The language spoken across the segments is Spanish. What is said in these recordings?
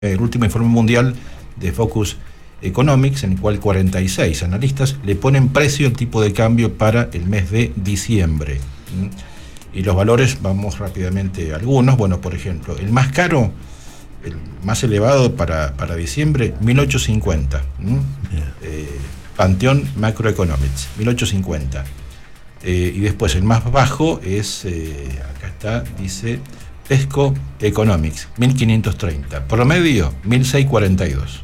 el último informe mundial de Focus Economics, en el cual 46 analistas le ponen precio al tipo de cambio para el mes de diciembre. Y los valores, vamos rápidamente a algunos. Bueno, por ejemplo, el más caro, el más elevado para diciembre, 1850. Pantheon Macroeconomics, 1850. Y después el más bajo es, acá está, dice Pesco Economics, 1530. Promedio, 1642.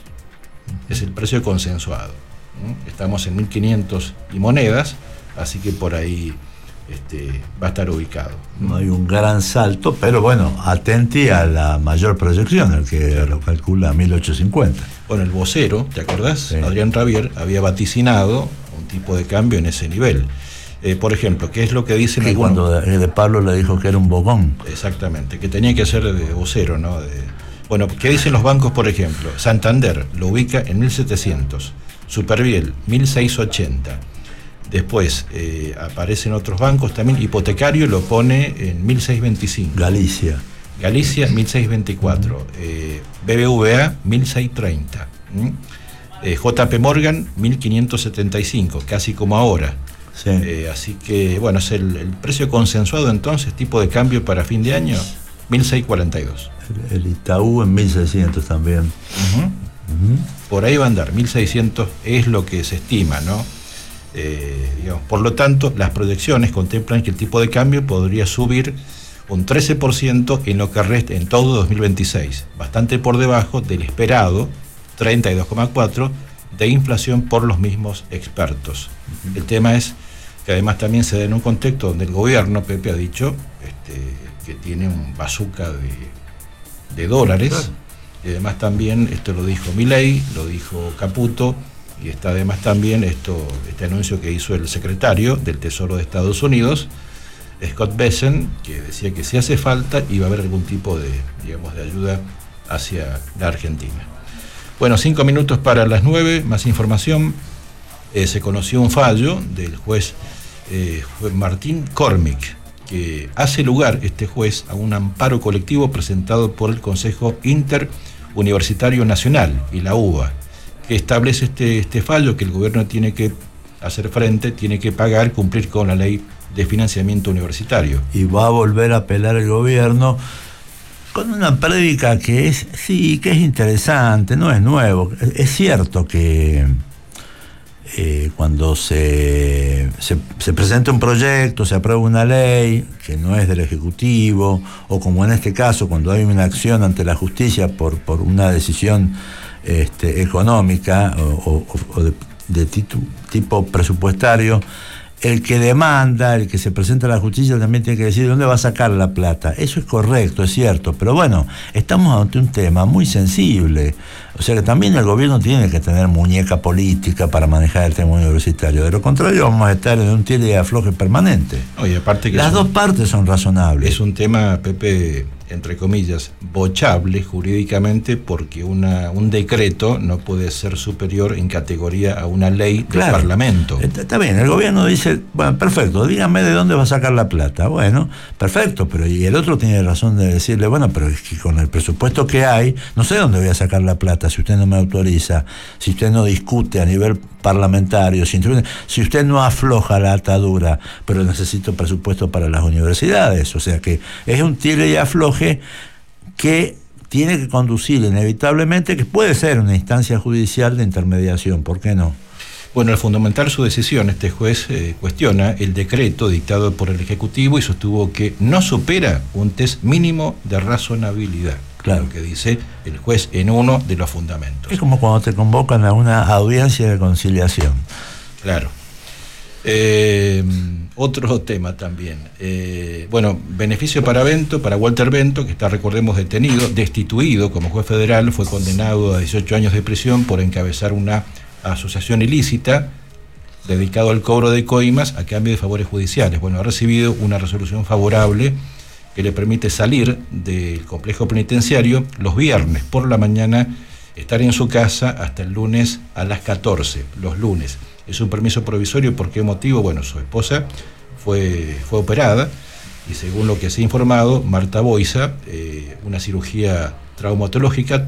Es el precio consensuado. Estamos en 1500 y monedas, así que por ahí va a estar ubicado. No hay un gran salto, pero bueno, atenti a la mayor proyección, el que lo calcula a 1850. Bueno, el vocero, ¿te acordás? Sí. Adrián Rabier había vaticinado un tipo de cambio en ese nivel. Por ejemplo, ¿qué es lo que dicen algunos? Cuando de Pablo le dijo que era un bocón. Exactamente, que tenía que ser de vocero, ¿no? Bueno, ¿qué dicen los bancos, por ejemplo? Santander lo ubica en 1700, Superviel 1680. Después aparecen otros bancos también. Hipotecario lo pone en 1625. Galicia 1624. BBVA 1630. JP Morgan 1575, casi como ahora. Sí. Así que, bueno, es el precio consensuado entonces, tipo de cambio para fin de año, 1642. El Itaú en 1600 también. Por ahí va a andar, 1600 es lo que se estima, ¿no? Digamos, por lo tanto, las proyecciones contemplan que el tipo de cambio podría subir un 13% en lo que resta en todo 2026, bastante por debajo del esperado 32,4% de inflación por los mismos expertos. El tema es que además también se da en un contexto donde el gobierno, Pepe, ha dicho que tiene un bazooka de dólares. Claro. Y además también, esto lo dijo Milei, lo dijo Caputo, y está además también este anuncio que hizo el secretario del Tesoro de Estados Unidos, Scott Bessent, que decía que si hace falta iba a haber algún tipo de ayuda hacia la Argentina. Bueno, 5 minutos para las 9, más información. Se conoció un fallo del juez Martín Cormick, que hace lugar, este juez, a un amparo colectivo presentado por el Consejo Interuniversitario Nacional y la UBA, que establece este fallo, que el gobierno tiene que hacer frente, tiene que pagar, cumplir con la ley de financiamiento universitario. Y va a volver a apelar el gobierno con una prédica que es interesante, no es nuevo. Es cierto que cuando se presenta un proyecto, se aprueba una ley que no es del Ejecutivo, o como en este caso, cuando hay una acción ante la justicia por una decisión económica o de tipo presupuestario, el que demanda, el que se presenta a la justicia también tiene que decir de dónde va a sacar la plata. Eso es correcto, es cierto, pero bueno, estamos ante un tema muy sensible. O sea que también el gobierno tiene que tener muñeca política para manejar el tema universitario. De lo contrario vamos a estar en un tire y afloje permanente. Oye, aparte que las dos partes son razonables. Es un tema, Pepe, entre comillas, bochable jurídicamente, porque un decreto no puede ser superior en categoría a una ley del Parlamento. Está bien, el gobierno dice, bueno, perfecto, dígame de dónde va a sacar la plata. Bueno, perfecto, pero y el otro tiene razón de decirle, bueno, pero es que con el presupuesto que hay, no sé dónde voy a sacar la plata si usted no me autoriza, si usted no discute a nivel parlamentario, si usted no afloja la atadura, pero necesito presupuesto para las universidades. O sea que es un tire y afloje que tiene que conducir inevitablemente, que puede ser una instancia judicial de intermediación, ¿por qué no? Bueno, al fundamentar su decisión, este juez cuestiona el decreto dictado por el Ejecutivo y sostuvo que no supera un test mínimo de razonabilidad. Claro, lo que dice el juez en uno de los fundamentos. Es como cuando te convocan a una audiencia de conciliación. Claro. Otro tema también. Bueno, beneficio para Walter Bento, que está, recordemos, destituido como juez federal, fue condenado a 18 años de prisión por encabezar una asociación ilícita dedicado al cobro de coimas a cambio de favores judiciales. Bueno, ha recibido una resolución favorable que le permite salir del complejo penitenciario los viernes por la mañana, estar en su casa hasta el lunes a las 14, los lunes. Es un permiso provisorio. ¿Por qué motivo? Bueno, su esposa fue operada y según lo que se ha informado, Marta Boisa, una cirugía traumatológica